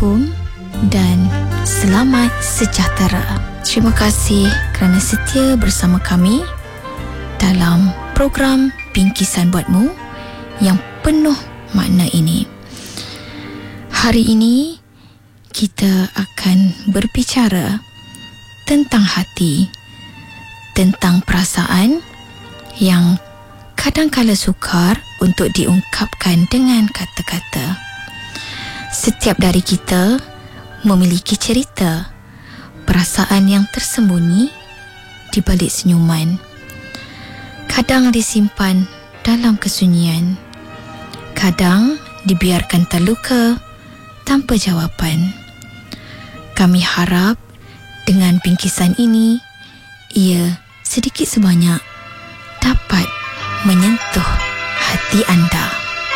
Assalamualaikum dan selamat sejahtera. Terima kasih kerana setia bersama kami dalam program Bingkisan Buatmu yang penuh makna ini. Hari ini kita akan berbicara tentang hati, tentang perasaan yang kadang-kala sukar untuk diungkapkan dengan kata-kata. Setiap dari kita memiliki cerita, perasaan yang tersembunyi di balik senyuman. Kadang disimpan dalam kesunyian, kadang dibiarkan terluka tanpa jawapan. Kami harap dengan bingkisan ini, ia sedikit sebanyak dapat menyentuh hati anda.